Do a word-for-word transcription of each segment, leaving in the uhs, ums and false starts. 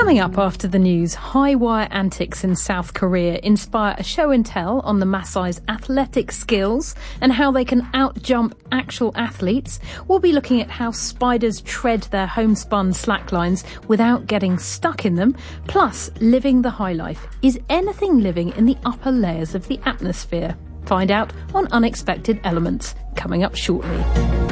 Coming up after the news, high wire antics in South Korea inspire a show and tell on the Maasai's athletic skills and how they can out-jump actual athletes. We'll be looking at how spiders tread their homespun slacklines without getting stuck in them. Plus, living the high life. Is anything living in the upper layers of the atmosphere? Find out on Unexpected Elements, coming up shortly.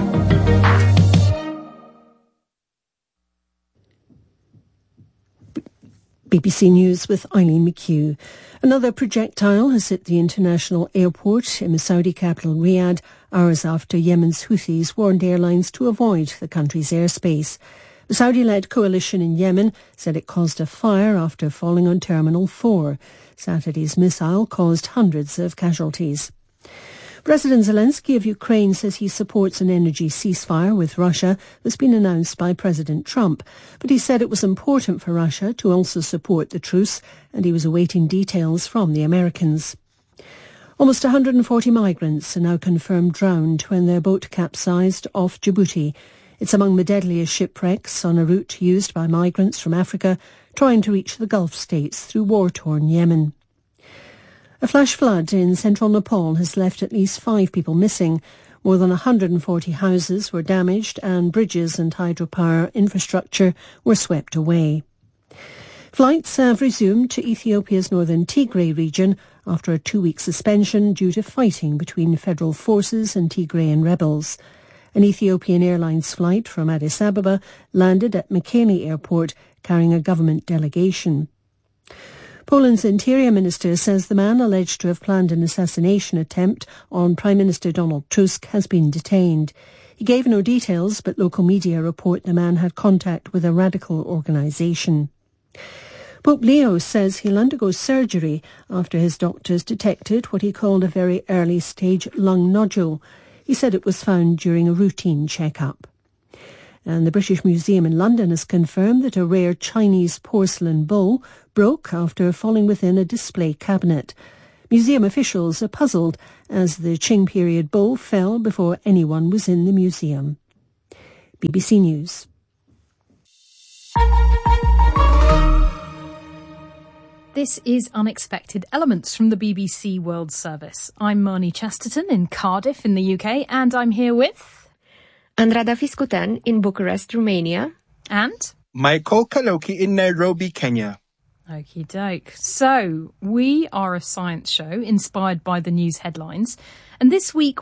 B B C News with Eileen McHugh. Another projectile has hit the international airport in the Saudi capital Riyadh, hours after Yemen's Houthis warned airlines to avoid the country's airspace. The Saudi-led coalition in Yemen said it caused a fire after falling on Terminal four. Saturday's missile caused hundreds of casualties. President Zelensky of Ukraine says he supports an energy ceasefire with Russia that's been announced by President Trump. But he said it was important for Russia to also support the truce, and he was awaiting details from the Americans. Almost one hundred forty migrants are now confirmed drowned when their boat capsized off Djibouti. It's among the deadliest shipwrecks on a route used by migrants from Africa trying to reach the Gulf states through war-torn Yemen. A flash flood in central Nepal has left at least five people missing. More than one hundred forty houses were damaged and bridges and hydropower infrastructure were swept away. Flights have resumed to Ethiopia's northern Tigray region after a two-week suspension due to fighting between federal forces and Tigrayan rebels. An Ethiopian Airlines flight from Addis Ababa landed at Mekelle Airport carrying a government delegation. Poland's Interior Minister says the man alleged to have planned an assassination attempt on Prime Minister Donald Tusk has been detained. He gave no details, but local media report the man had contact with a radical organisation. Pope Leo says he'll undergo surgery after his doctors detected what he called a very early-stage lung nodule. He said it was found during a routine check-up. And the British Museum in London has confirmed that a rare Chinese porcelain bowl broke after falling within a display cabinet. Museum officials are puzzled as the Qing period bowl fell before anyone was in the museum. B B C News. This is Unexpected Elements from the B B C World Service. I'm Marnie Chesterton in Cardiff in the U K, and I'm here with Andrada Fiscutan in Bucharest, Romania. And Michael Kaloki in Nairobi, Kenya. Okie doke. So, we are a science show inspired by the news headlines. And this week